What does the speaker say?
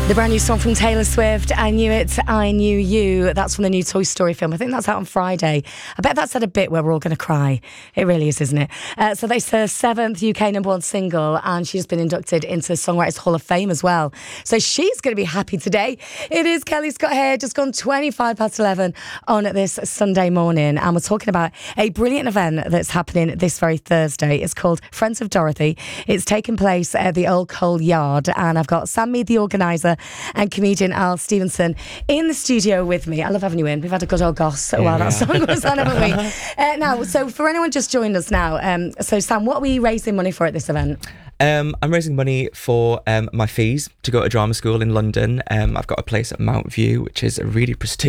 The brand new song from Taylor Swift, I Knew It, I Knew You. That's from the new Toy Story film. I think that's out on Friday. I bet that's at a bit where we're all going to cry. It really is, isn't it? So that's her 7th UK #1 single, and she's been inducted into Songwriters Hall of Fame as well. So she's going to be happy today. It is Kelly Scott here, just gone 25 past 11 on this Sunday morning, and we're talking about a brilliant event that's happening this very Thursday. It's called Friends of Dorothy. It's taking place at the Old Coal Yard, and I've got Sam Mead, the organiser, and comedian Al Stevenson in the studio with me. I love having you in. We've had a good old goss while that song was on, haven't we? Now, so for anyone just joined us now, so Sam, what were you raising money for at this event? I'm raising money for my fees to go to drama school in London. I've got a place at Mount View, which is a really prestigious